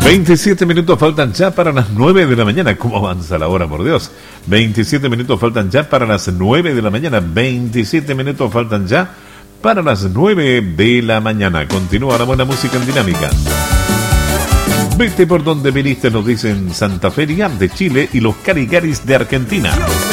27 minutos faltan ya para las 9 de la mañana. ¿Cómo avanza la hora, por Dios? 27 minutos faltan ya para las 9 de la mañana. 27 minutos faltan ya para las 9 de la mañana. Continúa la buena música en Dinámica. Vete por donde viniste, nos dicen Santa Feria de Chile y los Caricaris de Argentina.